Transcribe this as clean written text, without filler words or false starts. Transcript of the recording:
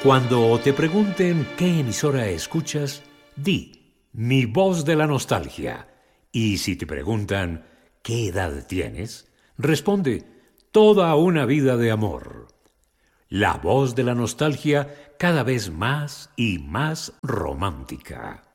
Cuando te pregunten qué emisora escuchas, di Mi Voz de la Nostalgia. Y si te preguntan ¿qué edad tienes?, responde Toda una vida de amor. La Voz de la Nostalgia, cada vez más y más romántica.